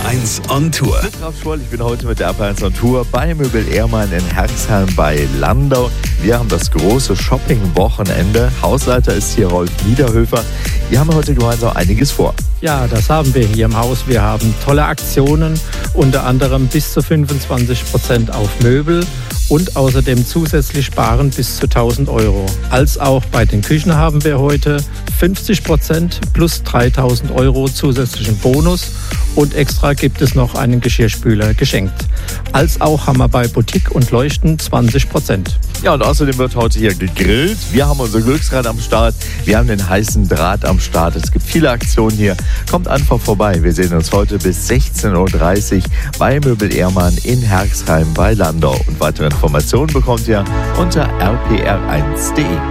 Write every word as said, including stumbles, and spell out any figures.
eins on Tour. Ralf Schwoll, ich bin heute mit der R P R eins on Tour bei Möbel Ehrmann in Herxheim bei Landau. Wir haben das große Shopping-Wochenende. Hausleiter ist hier Rolf Niederhöfer. Wir haben heute gemeinsam einiges vor. Ja, das haben wir hier im Haus. Wir haben tolle Aktionen, unter anderem bis zu fünfundzwanzig Prozent auf Möbel und außerdem zusätzlich sparen bis zu tausend Euro. Als auch bei den Küchen haben wir heute fünfzig Prozent plus dreitausend Euro zusätzlichen Bonus und extra gibt es noch einen Geschirrspüler geschenkt. Als auch haben wir bei Boutique und Leuchten zwanzig Prozent. Ja, und außerdem wird heute hier gegrillt. Wir haben unser Glücksrad am Start. Wir haben den heißen Draht am Start. Es gibt viele Aktionen hier. Kommt einfach vorbei. Wir sehen uns heute bis sechzehn Uhr dreißig bei Möbel Ehrmann in Herxheim bei Landau. Und weitere Informationen bekommt ihr unter r p r eins punkt d e.